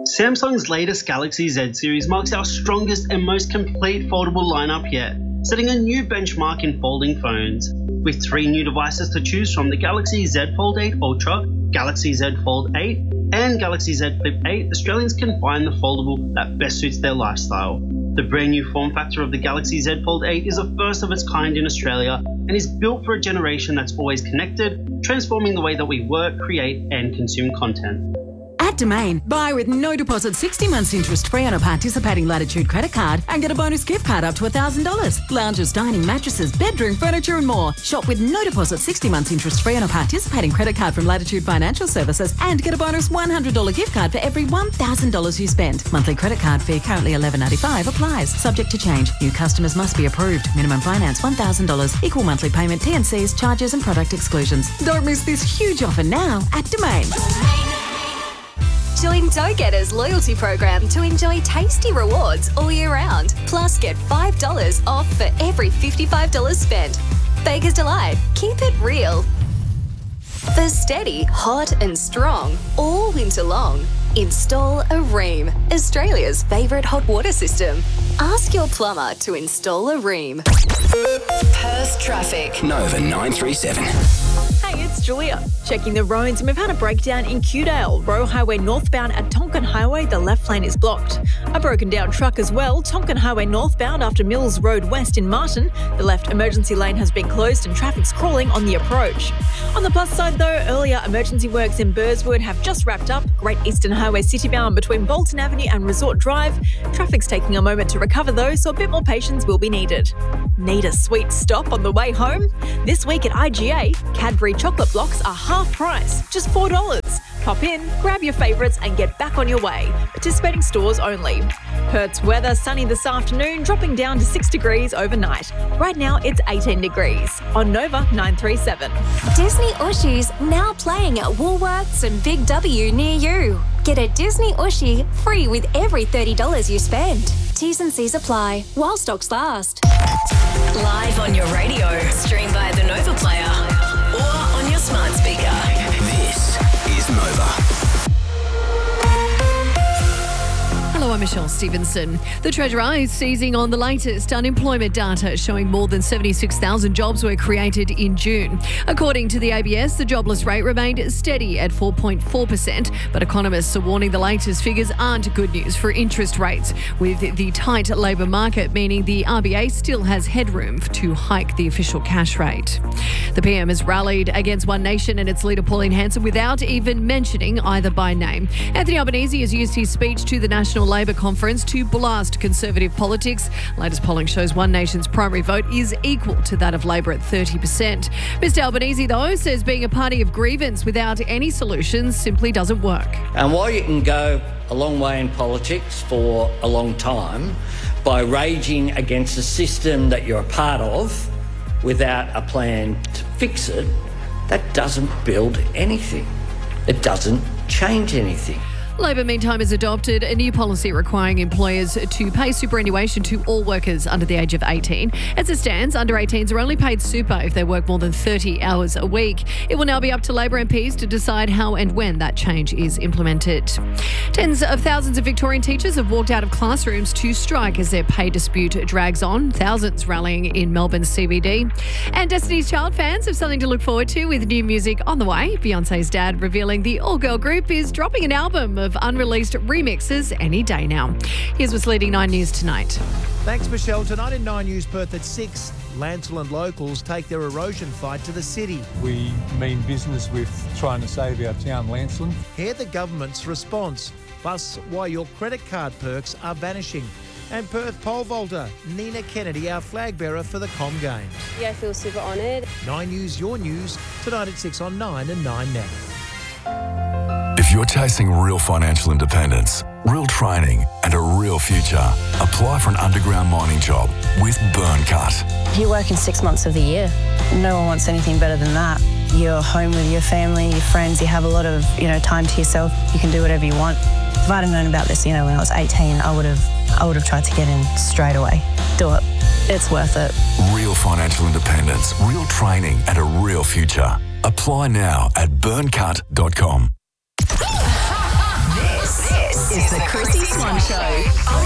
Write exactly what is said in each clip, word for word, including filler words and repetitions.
Samsung's latest Galaxy Z series marks our strongest and most complete foldable lineup yet, setting a new benchmark in folding phones. With three new devices to choose from, the Galaxy Z Fold eight Ultra, Galaxy Z Fold eight, and Galaxy Z Flip eight, Australians can find the foldable that best suits their lifestyle. The brand new form factor of the Galaxy Z Fold eight is the first of its kind in Australia and is built for a generation that's always connected, transforming the way that we work, create, and consume content. At Domain, buy with no deposit sixty months interest free on a participating Latitude credit card and get a bonus gift card up to one thousand dollars. Lounges, dining, mattresses, bedroom, furniture and more. Shop with no deposit sixty months interest free on a participating credit card from Latitude Financial Services and get a bonus one hundred dollars gift card for every one thousand dollars you spend. Monthly credit card fee currently eleven ninety-five applies. Subject to change. New customers must be approved. Minimum finance one thousand dollars. Equal monthly payment, T and Cs, charges and product exclusions. Don't miss this huge offer now at Domain. Join Dough Getters loyalty program to enjoy tasty rewards all year round. Plus, get five dollars off for every fifty-five dollars spent. Baker's Delight. Keep it real. For steady, hot and strong, all winter long, install a Rheem, Australia's favourite hot water system. Ask your plumber to install a Rheem. Perth traffic. Nova nine three seven. Hey, it's Julia. Checking the roads, and we've had a breakdown in Kewdale. Roe Highway northbound at Tonkin Highway, the left lane is blocked. A broken down truck as well. Tonkin Highway northbound after Mills Road West in Martin. The left emergency lane has been closed and traffic's crawling on the approach. On the plus side though, earlier emergency works in Burswood have just wrapped up. Great Eastern Highway citybound between Bolton Avenue and Resort Drive. Traffic's taking a moment to recover though, so a bit more patience will be needed. Need a sweet stop on the way home? This week at I G A, Cadbury chocolate blocks are half price, just four dollars. Pop in, grab your favourites and get back on your way. Participating stores only. Perth's weather, sunny this afternoon, dropping down to six degrees overnight. Right now it's eighteen degrees. On Nova nine three seven. Disney Ushies now playing at Woolworths and Big W near you. Get a Disney Ushie free with every thirty dollars you spend. T's and C's apply while stocks last. Live on your radio, stream via the Nova Player or on your smart speaker. This is Nova. Hello, I'm Michelle Stevenson. The Treasurer is seizing on the latest unemployment data showing more than seventy-six thousand jobs were created in June. According to the A B S, the jobless rate remained steady at four point four percent, but economists are warning the latest figures aren't good news for interest rates, with the tight labour market meaning the R B A still has headroom to hike the official cash rate. The P M has rallied against One Nation and its leader Pauline Hanson without even mentioning either by name. Anthony Albanese has used his speech to the National Labour Conference to blast Conservative politics. Latest polling shows One Nation's primary vote is equal to that of Labor at thirty percent. Mister Albanese, though, says being a party of grievance without any solutions simply doesn't work. And while you can go a long way in politics for a long time by raging against a system that you're a part of without a plan to fix it, that doesn't build anything. It doesn't change anything. Labor, meantime, has adopted a new policy requiring employers to pay superannuation to all workers under the age of eighteen. As it stands, under eighteens are only paid super if they work more than thirty hours a week. It will now be up to Labor M Ps to decide how and when that change is implemented. Tens of thousands of Victorian teachers have walked out of classrooms to strike as their pay dispute drags on. Thousands rallying in Melbourne's C B D. And Destiny's Child fans have something to look forward to with new music on the way. Beyonce's dad revealing the all-girl group is dropping an album of unreleased remixes any day now. Here's what's leading Nine News tonight. Thanks, Michelle. Tonight in Nine News Perth at six, Lancelin locals take their erosion fight to the city. We mean business with trying to save our town, Lancelin. Hear the government's response, plus why your credit card perks are vanishing. And Perth pole vaulter Nina Kennedy, our flag bearer for the Com Games. Yeah, I feel super honoured. Nine News, your news, tonight at six on Nine and Nine now. If you're chasing real financial independence, real training and a real future, apply for an underground mining job with Burncut. You work in six months of the year. No one wants anything better than that. You're home with your family, your friends, you have a lot of, you know, time to yourself. You can do whatever you want. If I'd have known about this, you know, when I was eighteen, I would have I would have tried to get in straight away. Do it. It's worth it. Real financial independence, real training and a real future. Apply now at burncut dot com. This, this is the Chrissy Swan Show.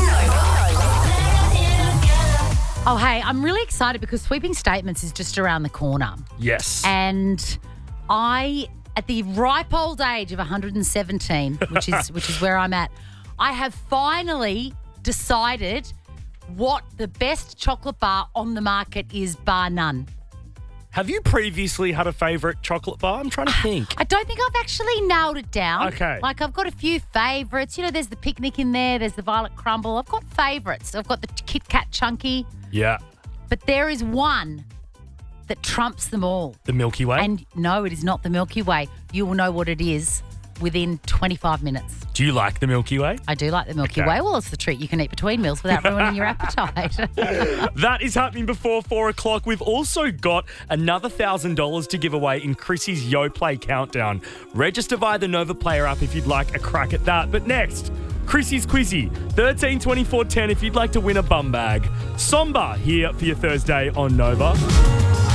Oh, hey, I'm really excited because Sweeping Statements is just around the corner. Yes. And I, at the ripe old age of one hundred seventeen, which is which is where I'm at, I have finally decided what the best chocolate bar on the market is, bar none. Have you previously had a favourite chocolate bar? I'm trying to think. I don't think I've actually nailed it down. Okay. Like, I've got a few favourites. You know, there's the Picnic in there. There's the Violet Crumble. I've got favourites. I've got the Kit Kat Chunky. Yeah. But there is one that trumps them all. The Milky Way? And no, it is not the Milky Way. You will know what it is within twenty-five minutes. Do you like the Milky Way? I do like the Milky Okay. Way. Well, it's the treat you can eat between meals without ruining your appetite. That is happening before four o'clock. We've also got another one thousand dollars to give away in Chrissy's Yo Play Countdown. Register via the Nova Player app if you'd like a crack at that. But next, Chrissy's Quizzy, thirteen twenty-four ten if you'd like to win a bum bag. Somber here for your Thursday on Nova.